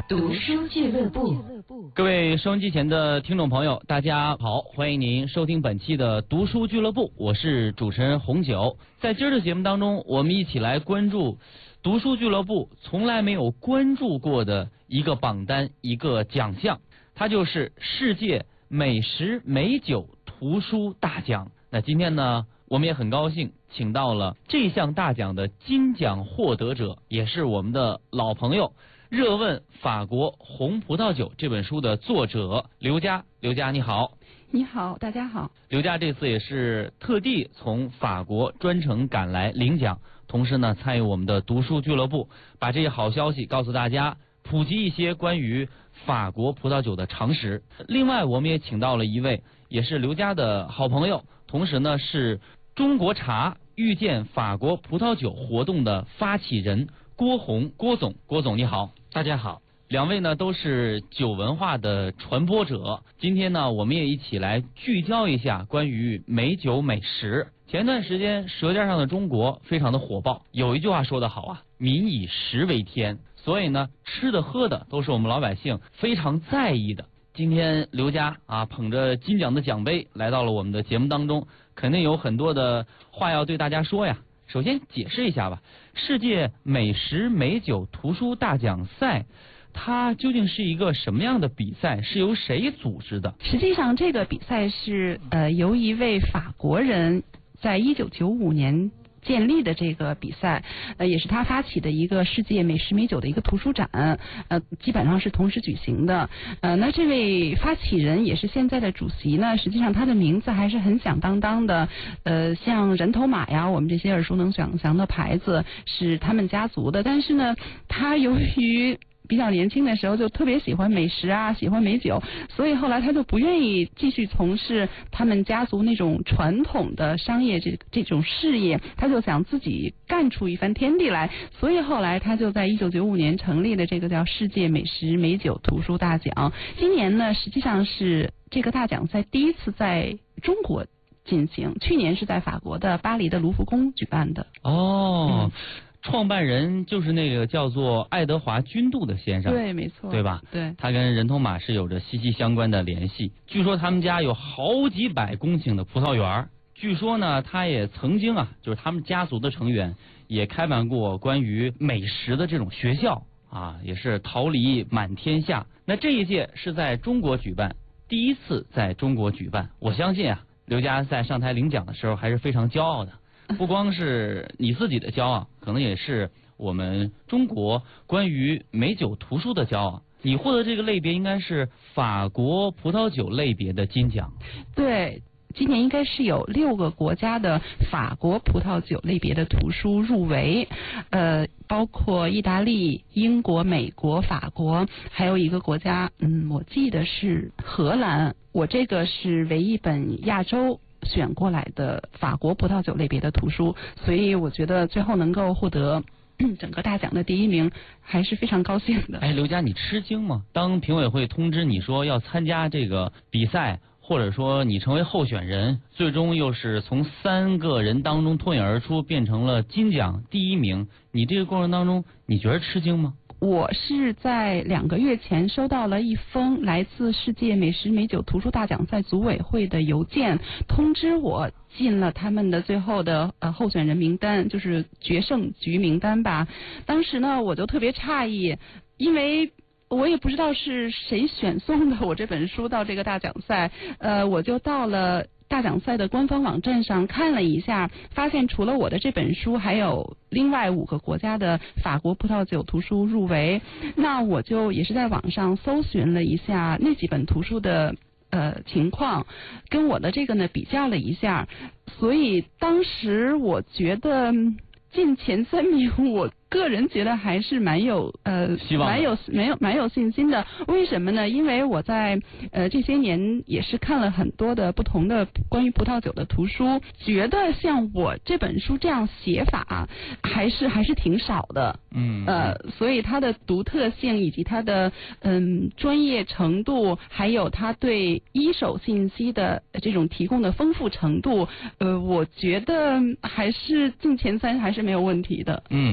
读书俱乐部。 各位收音机前的听众朋友，大家好，欢迎您收听本期的读书俱乐部，我是主持人红九。在今儿的节目当中，我们一起来关注读书俱乐部从来没有关注过的一个榜单，一个奖项，它就是世界美食美酒图书大奖。那今天呢，我们也很高兴请到了这项大奖的金奖获得者，也是我们的老朋友，热问法国红葡萄酒这本书的作者刘佳。刘佳你好。 你好，大家好。 刘佳这次也是特地从法国专程赶来领奖，同时呢参与我们的读书俱乐部，把这些好消息告诉大家，普及一些关于法国葡萄酒的常识。另外我们也请到了一位也是刘佳的好朋友，同时呢是中国茶遇见法国葡萄酒活动的发起人郭红，郭总。郭总你好。 大家好。 两位呢都是酒文化的传播者，今天呢我们也一起来聚焦一下关于美酒美食。前段时间《舌尖上的中国》非常的火爆，有一句话说得好啊，民以食为天，所以呢吃的喝的都是我们老百姓非常在意的。今天刘佳捧着金奖的奖杯来到了我们的节目当中，肯定有很多的话要对大家说呀。首先解释一下吧，世界美食美酒图书大奖赛它究竟是一个什么样的比赛？是由谁组织的？ 实际上，这个比赛是由一位法国人在1995年建立的这个比赛，也是他发起的一个世界美食美酒的一个图书展，基本上是同时举行的。那这位发起人也是现在的主席呢，实际上他的名字还是很响当当的，像人头马呀，我们这些耳熟能详的牌子是他们家族的，但是呢，他由于比较年轻的时候就特别喜欢美食啊，喜欢美酒，所以后来他就不愿意继续从事他们家族那种传统的商业这种事业，他就想自己干出一番天地来，所以后来他就在1995年成立了这个叫世界美食美酒图书大奖。今年呢，实际上是这个大奖赛第一次在中国进行，去年是在法国的巴黎的卢浮宫举办的。 创办人就是那个叫做爱德华君度的先生， 对，没错， 对吧？ 对， 他跟人头马是有着息息相关的联系。据说他们家有好几百公顷的葡萄园。据说呢，他也曾经就是他们家族的成员也开办过关于美食的这种学校也是桃李满天下。那这一届是在中国举办，第一次在中国举办，我相信刘佳在上台领奖的时候还是非常骄傲的。不光是你自己的骄傲，可能也是我们中国关于美酒图书的骄傲。你获得这个类别应该是法国葡萄酒类别的金奖。 对，今年应该是有6个国家的法国葡萄酒类别的图书入围，包括意大利、英国、美国、法国，还有一个国家，我记得是荷兰。我这个是唯一本亚洲选过来的法国葡萄酒类别的图书，所以我觉得最后能够获得整个大奖的第1名还是非常高兴的。 刘佳，你吃惊吗？当评委会通知你说要参加这个比赛，或者说你成为候选人，最终又是从3个人当中脱颖而出变成了金奖第1名，你这个过程当中你觉得吃惊吗？ 我是在2个月前收到了一封来自世界美食美酒图书大奖赛组委会的邮件，通知我进了他们的最后的候选人名单，就是决胜局名单吧。当时呢，我就特别诧异，因为我也不知道是谁选送的我这本书到这个大奖赛，我就到了大奖赛的官方网站上看了一下，发现除了我的这本书，还有另外5个国家的法国葡萄酒图书入围。那我就也是在网上搜寻了一下那几本图书的情况，跟我的这个呢比较了一下，所以当时我觉得进前3名，我个人觉得还是蛮有希望， 蛮有信心的。为什么呢？因为我在这些年也是看了很多的不同的关于葡萄酒的图书，觉得像我这本书这样写法还是挺少的。所以它的独特性以及它的专业程度，还有它对一手信息的这种提供的丰富程度，我觉得还是进前3还是没有问题的。 最终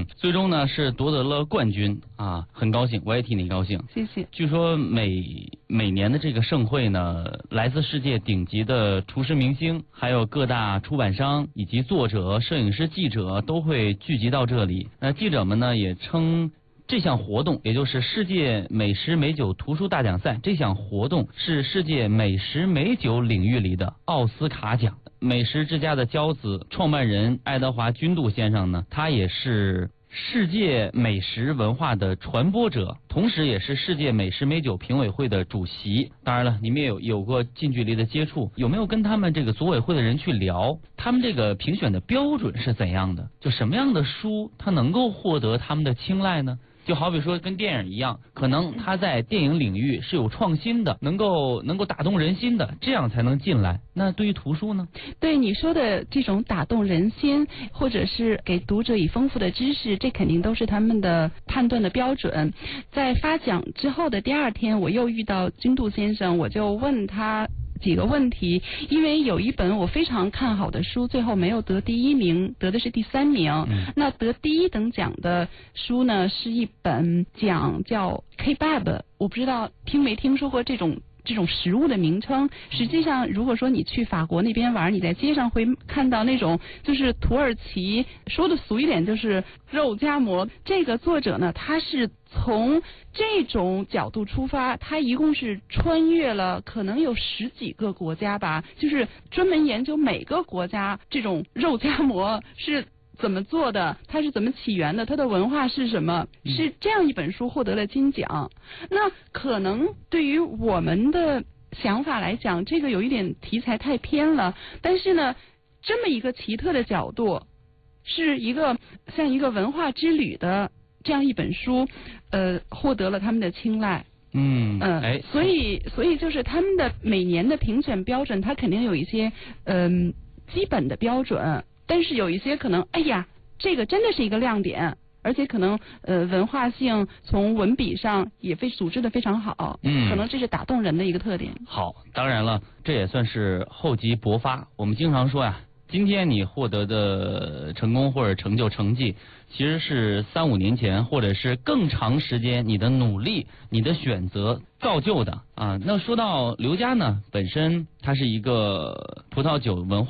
呢是夺得了冠军啊，很高兴，我也替你高兴。 谢谢。 据说每年的这个盛会呢，来自世界顶级的厨师明星，还有各大出版商以及作者、摄影师、记者都会聚集到这里。那记者们呢也称这项活动，也就是世界美食美酒图书大奖赛，这项活动是世界美食美酒领域里的奥斯卡奖。美食之家的骄子创办人爱德华君度先生呢，他也是世界美食文化的传播者，同时也是世界美食美酒评委会的主席。当然了，你们也有过近距离的接触，有没有跟他们这个组委会的人去聊，他们这个评选的标准是怎样的？就什么样的书它能够获得他们的青睐呢？就好比说跟电影一样，可能它在电影领域是有创新的，能够打动人心的，这样才能进来。那对于图书呢？ 对你说的这种打动人心，或者是给读者以丰富的知识，这肯定都是他们的判断的标准。在发奖之后的第二天，我又遇到君度先生，我就问他几个问题，因为有一本我非常看好的书，最后没有得第1名，得的是第3名。那得第1等奖的书呢，是一本奖叫 Kebab， 我不知道听没听说过这种食物的名称。实际上如果说你去法国那边玩，你在街上会看到那种就是土耳其，说的俗一点就是肉夹馍。这个作者呢，他是从这种角度出发，他一共是穿越了可能有10几个国家吧，就是专门研究每个国家这种肉夹馍是怎么做的，它是怎么起源的，它的文化是什么，是这样一本书获得了金奖。那可能对于我们的想法来讲，这个有一点题材太偏了，但是呢，这么一个奇特的角度，是一个像一个文化之旅的这样一本书，获得了他们的青睐。所以就是他们的每年的评选标准，它肯定有一些基本的标准。但是有一些可能，哎呀，这个真的是一个亮点，而且可能文化性从文笔上也组织的非常好，可能这是打动人的一个特点。 好，当然了，这也算是厚积薄发。我们经常说呀，今天你获得的成功或者成绩，其实是3、5年前或者是更长时间你的努力、你的选择造就的啊。那说到刘家呢，本身它是一个葡萄酒文化